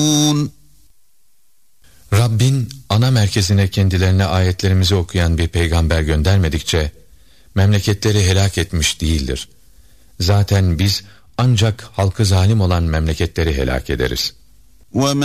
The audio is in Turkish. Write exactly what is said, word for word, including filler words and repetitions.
Rabbin ana merkezine kendilerine ayetlerimizi okuyan bir peygamber göndermedikçe memleketleri helak etmiş değildir. Zaten biz ancak halkı zalim olan memleketleri helak ederiz.